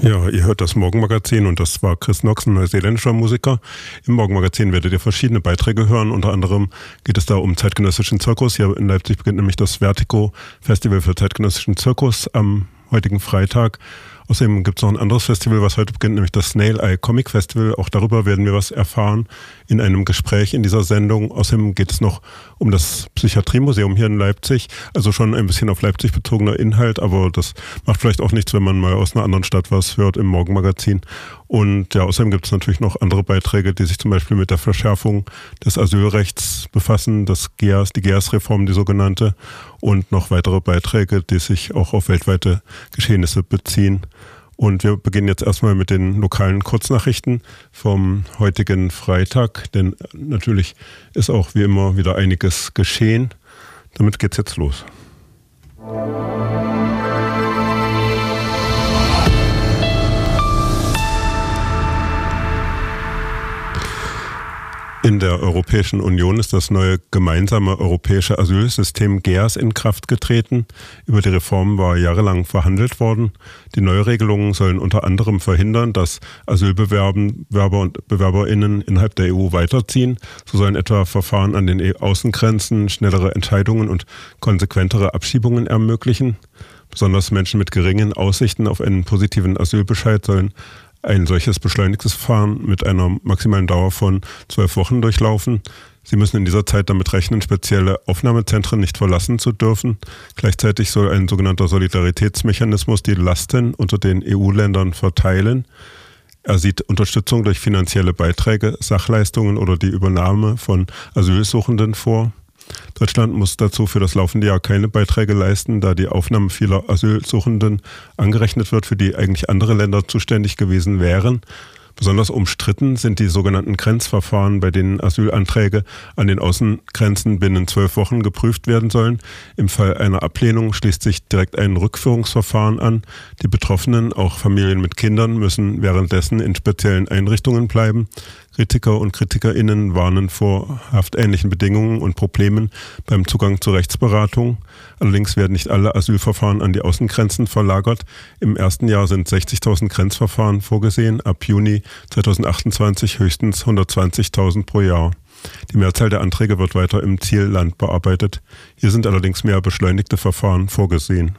Ja, ihr hört das Morgenmagazin und das war Chris Knox, ein neuseeländischer Musiker. Im Morgenmagazin werdet ihr verschiedene Beiträge hören. Unter anderem geht es da um zeitgenössischen Zirkus. Hier in Leipzig beginnt nämlich das Vertigo Festival für zeitgenössischen Zirkus am heutigen Freitag. Außerdem gibt es noch ein anderes Festival, was heute beginnt, nämlich das Snail Eye Comic Festival. Auch darüber werden wir was erfahren in einem Gespräch in dieser Sendung. Außerdem geht es noch um das Psychiatriemuseum hier in Leipzig. Also schon ein bisschen auf Leipzig bezogener Inhalt, aber das macht vielleicht auch nichts, wenn man mal aus einer anderen Stadt was hört im Morgenmagazin. Und ja, außerdem gibt es natürlich noch andere Beiträge, die sich zum Beispiel mit der Verschärfung des Asylrechts befassen, die GEAS-Reform, die sogenannte, und noch weitere Beiträge, die sich auch auf weltweite Geschehnisse beziehen. Und wir beginnen jetzt erstmal mit den lokalen Kurznachrichten vom heutigen Freitag, denn natürlich ist auch wie immer wieder einiges geschehen. Damit geht's jetzt los. In der Europäischen Union ist das neue gemeinsame europäische Asylsystem GEAS in Kraft getreten. Über die Reform war jahrelang verhandelt worden. Die Neuregelungen sollen unter anderem verhindern, dass Asylbewerber und BewerberInnen innerhalb der EU weiterziehen. So sollen etwa Verfahren an den Außengrenzen, schnellere Entscheidungen und konsequentere Abschiebungen ermöglichen. Besonders Menschen mit geringen Aussichten auf einen positiven Asylbescheid sollen ein solches beschleunigtes Verfahren mit einer maximalen Dauer von 12 Wochen durchlaufen. Sie müssen in dieser Zeit damit rechnen, spezielle Aufnahmezentren nicht verlassen zu dürfen. Gleichzeitig soll ein sogenannter Solidaritätsmechanismus die Lasten unter den EU-Ländern verteilen. Er sieht Unterstützung durch finanzielle Beiträge, Sachleistungen oder die Übernahme von Asylsuchenden vor. Deutschland muss dazu für das laufende Jahr keine Beiträge leisten, da die Aufnahme vieler Asylsuchenden angerechnet wird, für die eigentlich andere Länder zuständig gewesen wären. Besonders umstritten sind die sogenannten Grenzverfahren, bei denen Asylanträge an den Außengrenzen binnen 12 Wochen geprüft werden sollen. Im Fall einer Ablehnung schließt sich direkt ein Rückführungsverfahren an. Die Betroffenen, auch Familien mit Kindern, müssen währenddessen in speziellen Einrichtungen bleiben. Kritiker und KritikerInnen warnen vor haftähnlichen Bedingungen und Problemen beim Zugang zur Rechtsberatung. Allerdings werden nicht alle Asylverfahren an die Außengrenzen verlagert. Im ersten Jahr sind 60.000 Grenzverfahren vorgesehen, ab Juni 2028 höchstens 120.000 pro Jahr. Die Mehrzahl der Anträge wird weiter im Zielland bearbeitet. Hier sind allerdings mehr beschleunigte Verfahren vorgesehen.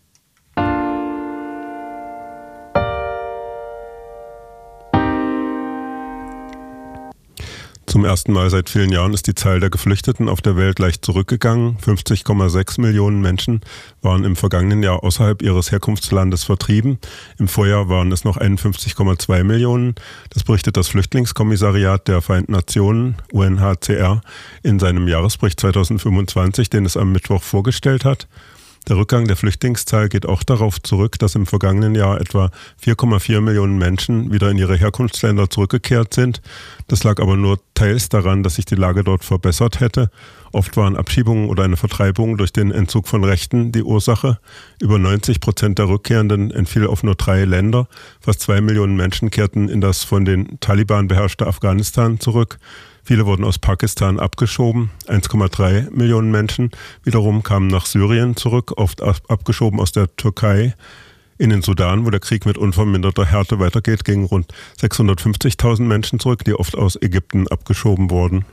Zum ersten Mal seit vielen Jahren ist die Zahl der Geflüchteten auf der Welt leicht zurückgegangen. 50,6 Millionen Menschen waren im vergangenen Jahr außerhalb ihres Herkunftslandes vertrieben. Im Vorjahr waren es noch 51,2 Millionen. Das berichtet das Flüchtlingskommissariat der Vereinten Nationen, UNHCR, in seinem Jahresbericht 2025, den es am Mittwoch vorgestellt hat. Der Rückgang der Flüchtlingszahl geht auch darauf zurück, dass im vergangenen Jahr etwa 4,4 Millionen Menschen wieder in ihre Herkunftsländer zurückgekehrt sind. Das lag aber nur teils daran, dass sich die Lage dort verbessert hätte. Oft waren Abschiebungen oder eine Vertreibung durch den Entzug von Rechten die Ursache. Über 90% der Rückkehrenden entfiel auf nur 3 Länder. Fast 2 Millionen Menschen kehrten in das von den Taliban beherrschte Afghanistan zurück. Viele wurden aus Pakistan abgeschoben. 1,3 Millionen Menschen wiederum kamen nach Syrien zurück, oft abgeschoben aus der Türkei. In den Sudan, wo der Krieg mit unverminderter Härte weitergeht, gingen rund 650.000 Menschen zurück, die oft aus Ägypten abgeschoben wurden.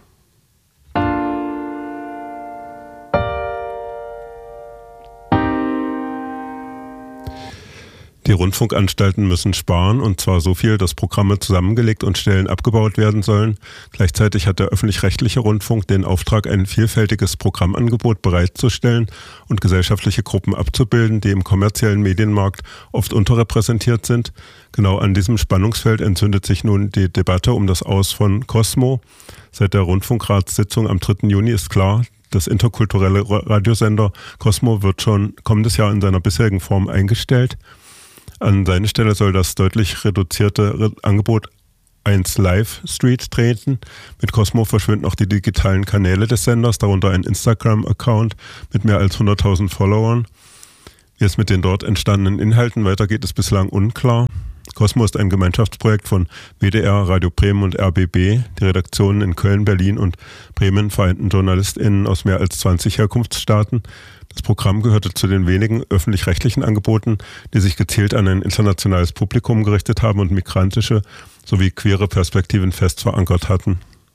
Die Rundfunkanstalten müssen sparen, und zwar so viel, dass Programme zusammengelegt und Stellen abgebaut werden sollen. Gleichzeitig hat der öffentlich-rechtliche Rundfunk den Auftrag, ein vielfältiges Programmangebot bereitzustellen und gesellschaftliche Gruppen abzubilden, die im kommerziellen Medienmarkt oft unterrepräsentiert sind. Genau an diesem Spannungsfeld entzündet sich nun die Debatte um das Aus von Cosmo. Seit der Rundfunkratssitzung am 3. Juni ist klar, das interkulturelle Radiosender Cosmo wird schon kommendes Jahr in seiner bisherigen Form eingestellt. An seine Stelle soll das deutlich reduzierte Angebot 1 Live Street treten. Mit Cosmo verschwinden auch die digitalen Kanäle des Senders, darunter ein Instagram-Account mit mehr als 100.000 Followern. Wie es mit den dort entstandenen Inhalten weitergeht, ist bislang unklar. Cosmo ist ein Gemeinschaftsprojekt von WDR, Radio Bremen und RBB. Die Redaktionen in Köln, Berlin und Bremen vereinten JournalistInnen aus mehr als 20 Herkunftsstaaten. Das Programm gehörte zu den wenigen öffentlich-rechtlichen Angeboten, die sich gezielt an ein internationales Publikum gerichtet haben und migrantische sowie queere Perspektiven fest verankert hatten.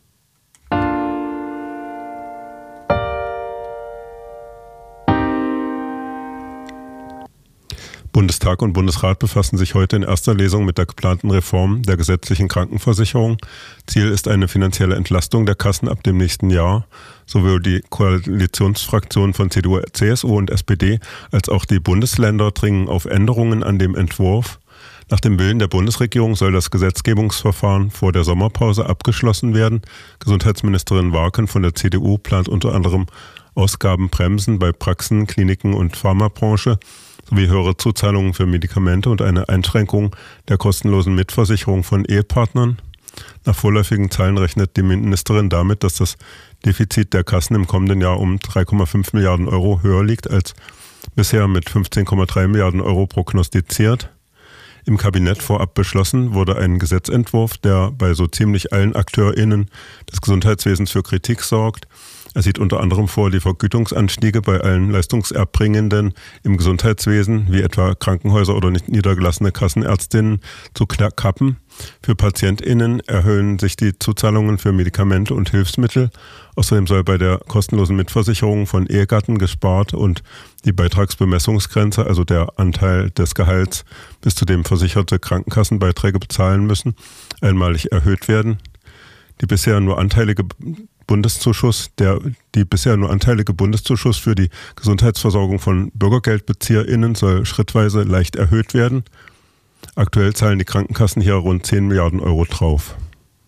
Bundestag und Bundesrat befassen sich heute in erster Lesung mit der geplanten Reform der gesetzlichen Krankenversicherung. Ziel ist eine finanzielle Entlastung der Kassen ab dem nächsten Jahr. Sowohl die Koalitionsfraktionen von CDU, CSU und SPD als auch die Bundesländer dringen auf Änderungen an dem Entwurf. Nach dem Willen der Bundesregierung soll das Gesetzgebungsverfahren vor der Sommerpause abgeschlossen werden. Gesundheitsministerin Warken von der CDU plant unter anderem Ausgabenbremsen bei Praxen, Kliniken und Pharmabranche sowie höhere Zuzahlungen für Medikamente und eine Einschränkung der kostenlosen Mitversicherung von Ehepartnern. Nach vorläufigen Zahlen rechnet die Ministerin damit, dass das Defizit der Kassen im kommenden Jahr um 3,5 Milliarden Euro höher liegt als bisher mit 15,3 Milliarden Euro prognostiziert. Im Kabinett vorab beschlossen wurde ein Gesetzentwurf, der bei so ziemlich allen AkteurInnen des Gesundheitswesens für Kritik sorgt. Er sieht unter anderem vor, die Vergütungsanstiege bei allen Leistungserbringenden im Gesundheitswesen, wie etwa Krankenhäuser oder nicht niedergelassene Kassenärztinnen, zu kappen. Für PatientInnen erhöhen sich die Zuzahlungen für Medikamente und Hilfsmittel. Außerdem soll bei der kostenlosen Mitversicherung von Ehegatten gespart und die Beitragsbemessungsgrenze, also der Anteil des Gehalts, bis zu dem Versicherte Krankenkassenbeiträge bezahlen müssen, einmalig erhöht werden. Die bisher nur anteilige Bundeszuschuss für die Gesundheitsversorgung von BürgergeldbezieherInnen soll schrittweise leicht erhöht werden. Aktuell zahlen die Krankenkassen hier rund 10 Milliarden Euro drauf.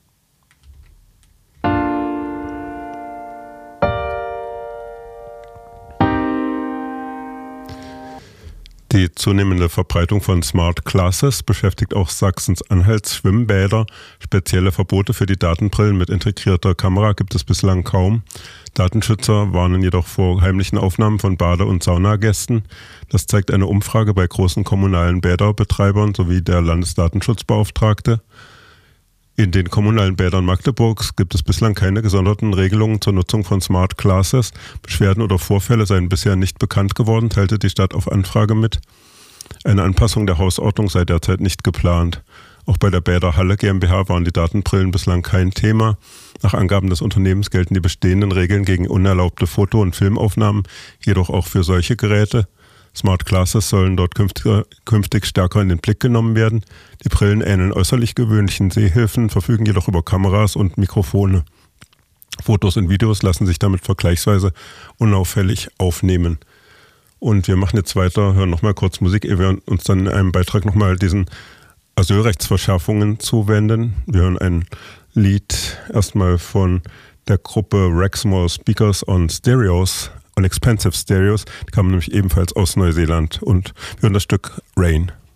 Die zunehmende Verbreitung von Smart Glasses beschäftigt auch Sachsen-Anhalts Schwimmbäder. Spezielle Verbote für die Datenbrillen mit integrierter Kamera gibt es bislang kaum. Datenschützer warnen jedoch vor heimlichen Aufnahmen von Bade- und Saunagästen. Das zeigt eine Umfrage bei großen kommunalen Bäderbetreibern sowie der Landesdatenschutzbeauftragte. In den kommunalen Bädern Magdeburgs gibt es bislang keine gesonderten Regelungen zur Nutzung von Smart Glasses. Beschwerden oder Vorfälle seien bisher nicht bekannt geworden, teilte die Stadt auf Anfrage mit. Eine Anpassung der Hausordnung sei derzeit nicht geplant. Auch bei der Bäder Halle GmbH waren die Datenbrillen bislang kein Thema. Nach Angaben des Unternehmens gelten die bestehenden Regeln gegen unerlaubte Foto- und Filmaufnahmen jedoch auch für solche Geräte. Smart Glasses sollen dort künftig stärker in den Blick genommen werden. Die Brillen ähneln äußerlich gewöhnlichen Sehhilfen, verfügen jedoch über Kameras und Mikrofone. Fotos und Videos lassen sich damit vergleichsweise unauffällig aufnehmen. Und wir machen jetzt weiter, hören nochmal kurz Musik, ehe wir uns dann in einem Beitrag nochmal diesen Asylrechtsverschärfungen zuwenden. Wir hören ein Lied erstmal von der Gruppe Rexmore Speakers on Stereos, on Expensive Stereos. Die kamen nämlich ebenfalls aus Neuseeland und wir hören das Stück Rain.